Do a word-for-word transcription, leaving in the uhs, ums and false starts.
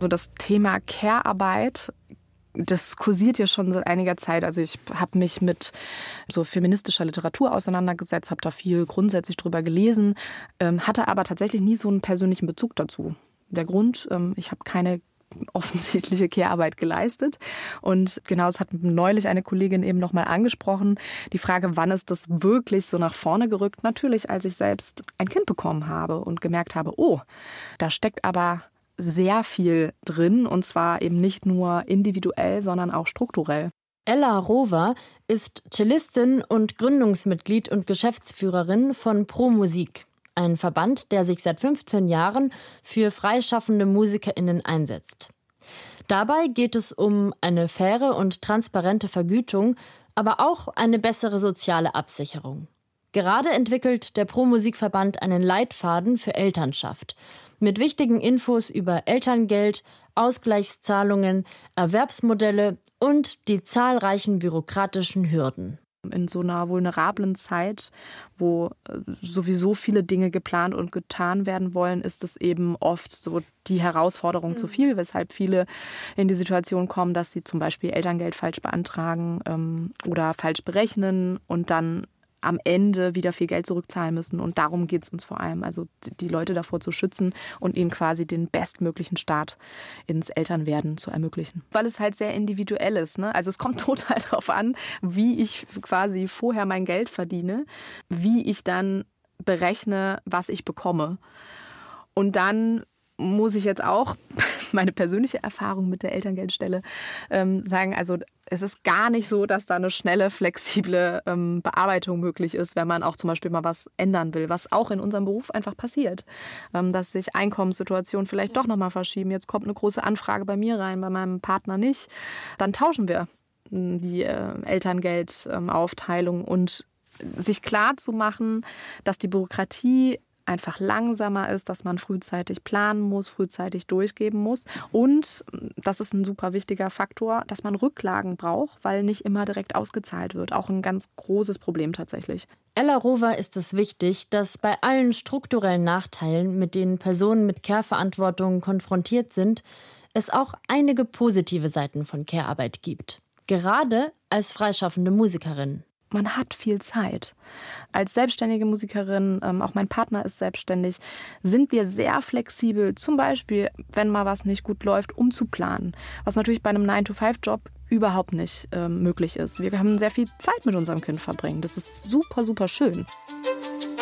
So das Thema Care-Arbeit, das kursiert ja schon seit einiger Zeit. Also ich habe mich mit so feministischer Literatur auseinandergesetzt, habe da viel grundsätzlich drüber gelesen, ähm, hatte aber tatsächlich nie so einen persönlichen Bezug dazu. Der Grund, ähm, ich habe keine offensichtliche Care-Arbeit geleistet. Und genau, es hat neulich eine Kollegin eben nochmal angesprochen, die Frage, wann ist das wirklich so nach vorne gerückt? Natürlich, als ich selbst ein Kind bekommen habe und gemerkt habe, oh, da steckt aber sehr viel drin, und zwar eben nicht nur individuell, sondern auch strukturell. Ella Rover ist Cellistin und Gründungsmitglied und Geschäftsführerin von Pro Musik, ein Verband, der sich seit fünfzehn Jahren für freischaffende MusikerInnen einsetzt. Dabei geht es um eine faire und transparente Vergütung, aber auch eine bessere soziale Absicherung. Gerade entwickelt der Pro Musik Verband einen Leitfaden für Elternschaft mit wichtigen Infos über Elterngeld, Ausgleichszahlungen, Erwerbsmodelle und die zahlreichen bürokratischen Hürden. In so einer vulnerablen Zeit, wo sowieso viele Dinge geplant und getan werden wollen, ist es eben oft so die Herausforderung mhm. zu viel, weshalb viele in die Situation kommen, dass sie zum Beispiel Elterngeld falsch beantragen ähm, oder falsch berechnen und dann am Ende wieder viel Geld zurückzahlen müssen. Und darum geht es uns vor allem, also die Leute davor zu schützen und ihnen quasi den bestmöglichen Start ins Elternwerden zu ermöglichen. Weil es halt sehr individuell ist, ne? Also es kommt total darauf an, wie ich quasi vorher mein Geld verdiene, wie ich dann berechne, was ich bekomme. Und dann muss ich jetzt auch meine persönliche Erfahrung mit der Elterngeldstelle ähm, sagen, also es ist gar nicht so, dass da eine schnelle, flexible ähm, Bearbeitung möglich ist, wenn man auch zum Beispiel mal was ändern will, was auch in unserem Beruf einfach passiert. Ähm, dass sich Einkommenssituationen vielleicht doch nochmal verschieben. Jetzt kommt eine große Anfrage bei mir rein, bei meinem Partner nicht. Dann tauschen wir die äh, Elterngeldaufteilung und sich klar zu machen, dass die Bürokratie einfach langsamer ist, dass man frühzeitig planen muss, frühzeitig durchgeben muss. Und, das ist ein super wichtiger Faktor, dass man Rücklagen braucht, weil nicht immer direkt ausgezahlt wird. Auch ein ganz großes Problem tatsächlich. Ella Rover ist es wichtig, dass bei allen strukturellen Nachteilen, mit denen Personen mit Care-Verantwortung konfrontiert sind, es auch einige positive Seiten von Care-Arbeit gibt. Gerade als freischaffende Musikerin. Man hat viel Zeit. Als selbstständige Musikerin, ähm, auch mein Partner ist selbstständig, sind wir sehr flexibel, zum Beispiel, wenn mal was nicht gut läuft, umzuplanen. Was natürlich bei einem nine to five Job überhaupt nicht ähm, möglich ist. Wir haben sehr viel Zeit mit unserem Kind verbringen. Das ist super, super schön.